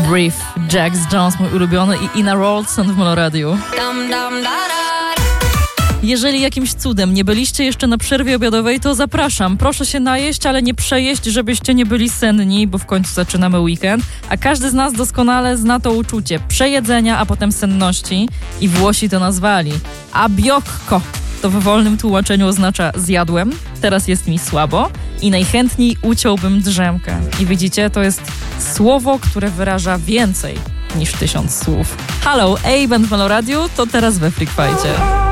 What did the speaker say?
Brief, Jax Jones, mój ulubiony, i Ina Rolson w Meloradiu. Jeżeli jakimś cudem nie byliście jeszcze na przerwie obiadowej, to zapraszam. Proszę się najeść, ale nie przejeść, żebyście nie byli senni, bo w końcu zaczynamy weekend. A każdy z nas doskonale zna to uczucie przejedzenia, a potem senności. I Włosi to nazwali abbiocco. To w wolnym tłumaczeniu oznacza zjadłem, teraz jest mi słabo i najchętniej uciąłbym drzemkę. I widzicie, to jest słowo, które wyraża więcej niż 1000 słów. Halo, A-Band w Meloradiu, to teraz we Freak Fightie.